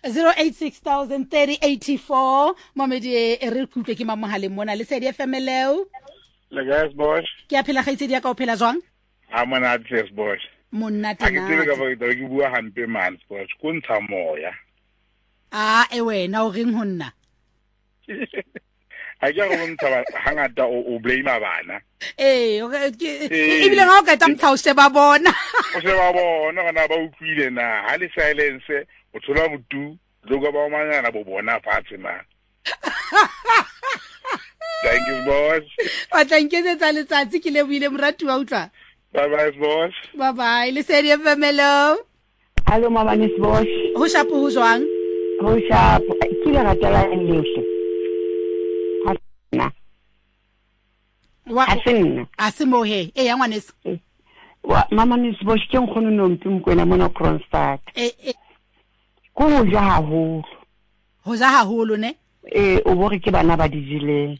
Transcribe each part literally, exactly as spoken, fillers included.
zero eight six thousand thirty eighty-four Mamedi e re kutlwe ke mamohaleng mona le Lesedi F M leo. Le guys boss. Ke a phela gaitsedi ya ka o phela jwang? A mona tses boss. Monna A ke tsebe ka tena. ba ke bua hampe man boss. Ko ntsha moya. Ah e wena o reng honna? A ke go ntsha hangata o blame bana. Eh e bile ga o ka tsa mthause ba bona. O se ba bona kana ba utlwile na ha le silence o thola botu lo ka ba manyana bo bona fatshe man. Thank you boss. Wa tlanketsa letsatsi ke le buile moratu wa utlwa. Bye bye boss. Bye bye Lesedi F M leo. Hello mama nis boss. Ho shapo ho jwang? Ho shapo ke le ratela english. Na. Wa Asinna. asimo he e ya ngwanese. Wa mama nis boss ke nkgono no mtumkwena mona Kronstadt. Eh eh Ko ho ja haholo. ho ja haholo ne? Eh o bore ke bana ba dijileng.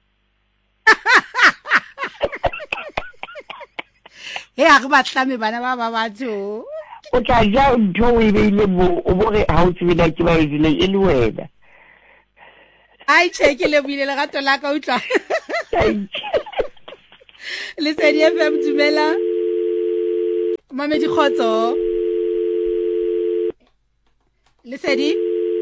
He a re batlame bana ba ba batho. O tla ja ntho o e beile mo o bore ha o tsebile ke ba e dileng e le wena. Ai cheke le buile le gato la ka utlwa. Lesedi F M dumela. Mamedi khotso. Lesedi.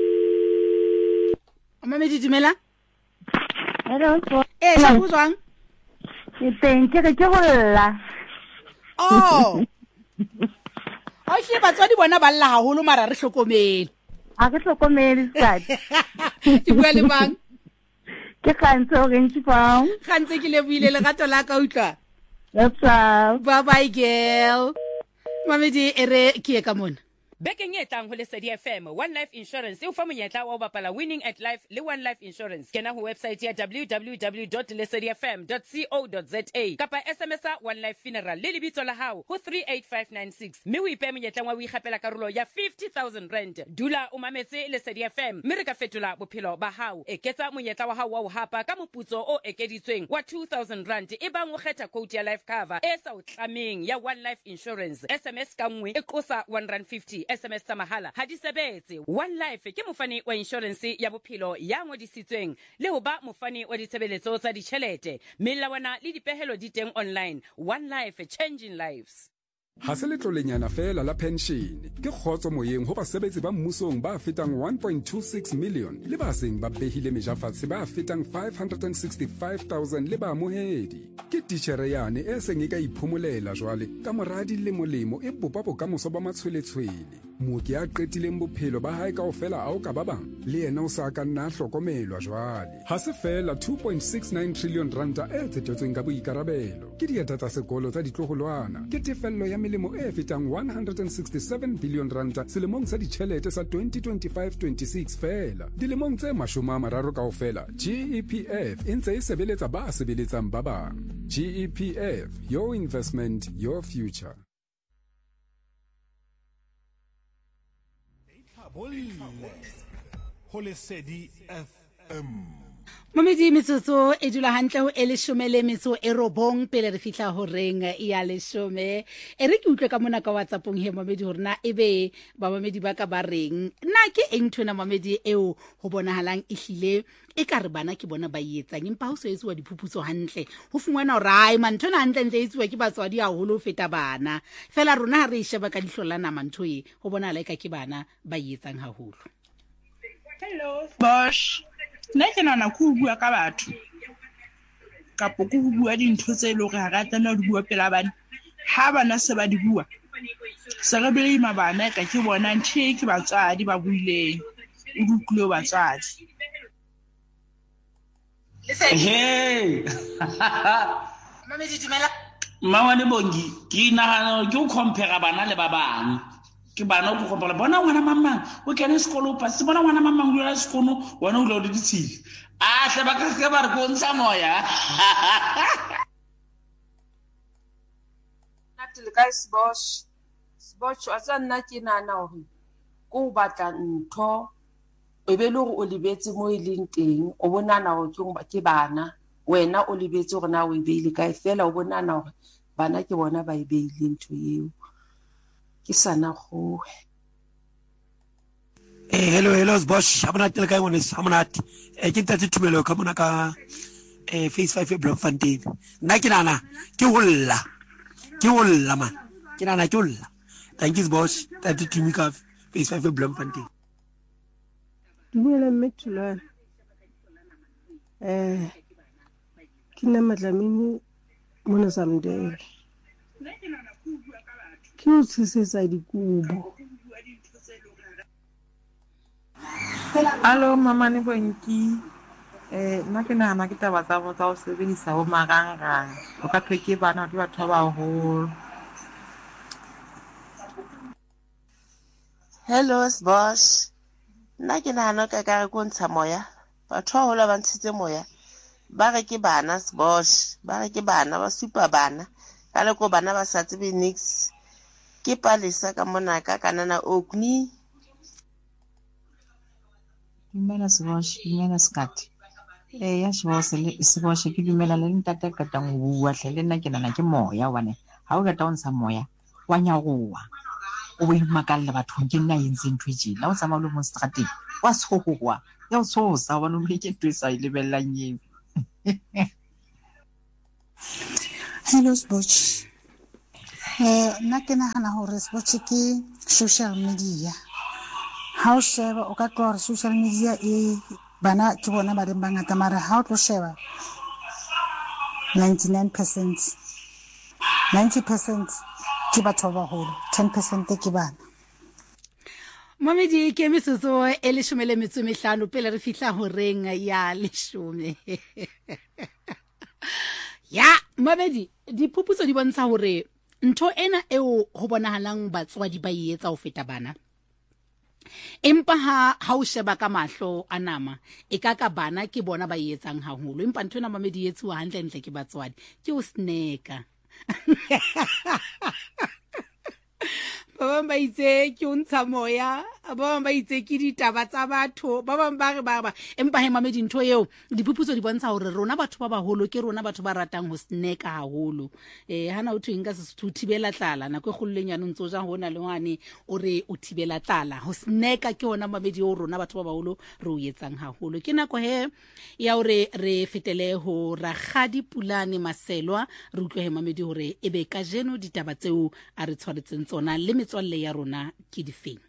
Mamedi dumela. Hello, Eh sa ho jwang? ke teng ke re ke go lla. Oh. Ai hle batswadi bona ba lla haholo mara re hlokomele. A ke hlokomele tsatsi. Ke bua le bang. Ke kantse o reng ke fa. Gantse ke le buile le gato la ka utlwa. That's all. Bye bye girl. Mamedi ere ke e ka mona. Bekeng e tlang ho Lesedi F M, One Life Insurance e o fa monyetla wa ho bapala Winning at Life le One Life Insurance. Kena ho website ya w w w dot lesedi f m dot co dot za kapa S M S a One Life Funeral le lebitso la hao ho three eight five nine six. Mme o ipe monyetla wa ho ikgapela karolo ya fifty thousand rand. Dula o mametse Lesedi F M, mme re ka fetola bophelo ba hao. Eketsa monyetla wa hao wa ho hapa ka moputso o ekeditsweng wa two thousand rand e bang o kgetha quote ya life cover e sa o tlameng ya One Life Insurance. S M S ka nngwe e qosa one rand fifty. S M S tsa mahala ha di sebetse. One Life ke mofani wa insurance ya bophelo ya ngodisitsweng le ho ba mofani wa ditshebeletso tsa ditjhelete. Melawana le dipehelo di teng online. One Life, changing lives. Ha se letlolenyana fela la pension ke kgotso moyeng ho basebetsi ba mmusong ba fetang one point two six million le ba seng ba behile mejafatse ba fetang five hundred sixty-five thousand le ba mohedi ke titjhere yane e seng e ka iphomolela jwale ka moradi le molemo e popa bokamoso ba matshweletshwele mooki a qetileng bophelo ba hae kaofela a o ka ba bang le yena o sa ka nna hlokomelwa jwale ha se fela two point six nine trillion ranta e tsetetsweng ka boikarabelo ke dieta tsa sekolo tsa ditloholwana ke tefello ya melemo e fetang one hundred sixty-seven billion ranta selemong sa ditjhelete sa twenty twenty-five twenty-six fela dilemong tse mashome a mararo kaofela G E P F e ntse e sebeletsa ba sebeletsang ba bang. G E P F, your investment, your future. Ho Lesedi F M. Mamedi metsotso e dula hantle ho eleshome le metso e robong pele re fihla ho reng ya leshome e re ke utlwe ka mona ka WhatsAppong he Mamedi hore na ebe ba Mamedi ba ka ba reng na ke eng thona Mamedi eo ho bonahalang e hlile e ka re bana ke bona ba yetsang empa ho so etsuwa diphuputso hantle ho fungwana hore ai man thona hantle ntse etsuwa ke batswadi haholo ho feta bana fela rona ha re sheba ka dihlolana mantho e ho bonahala eka ke bana ba yetsang haholo. Hello boss. Nna ke nana go bua ka batho kapo go bua dintho tse ile gore ha ra tsena di bua pela bana ha bana se ba di bua se re bele ima bana ka ke bona nthe ke batswadi ba buileng o dutlo batswadi. Hey Mamedi dumela. Mama ne bongi ke nahana ke o compare bana le ba bang ke bana go compare bona ngwana mamang o kene sekolo pa se bona ngwana mamang o ya sekolo wena o lo di tshile a hle ba ka ke ba re go ntsha moya. Natle guys boss boss a tsana ke nana hore go batla ntho e be le gore o lebetse mo ileng teng o bonana gore ke bana wena o lebetse gore na o e beile kae fela o bonana gore bana ke bona ba e beile ntho eo ke sana go Eh hello hello boss ha monate le kae ngone ha monate eh ke ntse thumelo ka mona ka eh phase five Bloemfontein nna ke nana ke holla ke holla man ke nana ke holla thank you boss tati tumi ka phase five Bloemfontein dumela metulana eh ke nna Madlamini mona Samdele ke o tshisetsa dikubo. Hello mama ne bonki eh nna ke nana ke taba tsa bo tsa o sebedisa ho marangrang o ka pheke bana di batho ba haholo. Hello boss nna ke nana ka ka re go ntsha moya batho ba hola ba ntshitse moya ba re ke bana boss ba re ke bana ba supa bana ka le ko bana ba sa tsebe nix ke palesa ka mona ka kanana okni dumela sebosh dumela skati eh ya shose le sebosh ke dumela le ntata ka tang o bua hle le nna ke nana ke moya wane ha o ka taonsa moya wa nyagoa o bo imakalla batho ke nna yentse ntwe jela o tsama lo mo strateng wa sohowa ya o tsosa wa no ke twisa ile bellang. Hello Sboch. Eh nna ke nahana hore Sboch ke social media. Ha o sheba o ka tloha social media e bana ke bona ba leng bangata mara ha o tlo sheba ninety-nine percent ninety percent ke batho ba baholo ten percent ke bana. Mamedi ke metsotso e leshome le metso e mehlano pele re fihla ho reng ya leshome. Ya Mamedi diphuputso di bontsha hore ntho ena eo ho bonahalang batswadi ba etsa ho feta bana empa ha ha o sheba ka mahlo a nama e ka ka bana ke bona ba etsang haholo empa ntho ena Mamedi etsuwa hantle ntle ke batswadi ke o snacka. Ba bang ba itse ke o ntsha moya ba bang ba itse ke ditaba tsa batho ba bang ba re ba ba empa he Mamedi ntho eo diphuputso di bontsha hore rona batho ba baholo ke rona batho ba ratang ho snacka haholo eh hana o thweng ka Sesotho thibela tlala nako e kgollenyane ntso ja hona le ngwane o re o thibela tlala ho snacka ke ona Mamedi o rona batho ba baholo re o etsang haholo ke nako he ya hore re fetele ho Rakgadi Pulane Maselwa re utlwe he Mamedi hore ebe ka jeno ditaba tseo a re tshwaretseng tsona le metswalle ya rona ke difeng.